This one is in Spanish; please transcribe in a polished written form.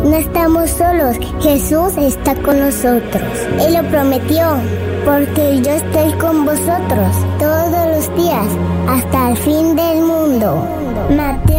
no estamos solos, Jesús está con nosotros. Él lo prometió, porque yo estoy con vosotros todos los días, hasta el fin del mundo. Mateo